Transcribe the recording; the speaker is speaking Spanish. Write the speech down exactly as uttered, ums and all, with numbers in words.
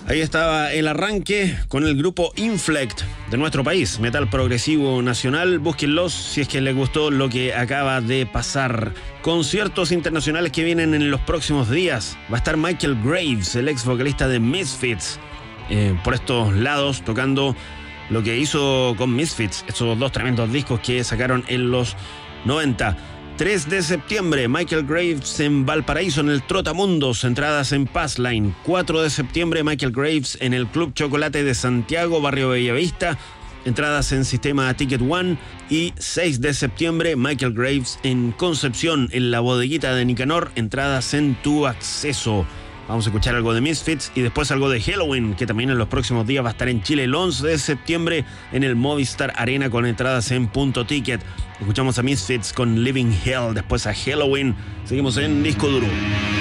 Ahí estaba el arranque con el grupo Inflect de nuestro país, metal progresivo nacional. Búsquenlos si es que les gustó lo que acaba de pasar. Conciertos internacionales que vienen en los próximos días. Va a estar Michael Graves, el ex vocalista de Misfits, eh, por estos lados, tocando lo que hizo con Misfits, estos dos tremendos discos que sacaron en los noventa. tres de septiembre, Michael Graves en Valparaíso, en el Trotamundos, entradas en Passline. cuatro de septiembre, Michael Graves en el Club Chocolate de Santiago, Barrio Bellavista, entradas en Sistema Ticket One. Y seis de septiembre, Michael Graves en Concepción, en la Bodeguita de Nicanor, entradas en Tu Acceso. Vamos a escuchar algo de Misfits y después algo de Helloween, que también en los próximos días va a estar en Chile el once de septiembre en el Movistar Arena con entradas en Punto Ticket. Escuchamos a Misfits con Living Hell, después a Helloween. Seguimos en Disco Duro.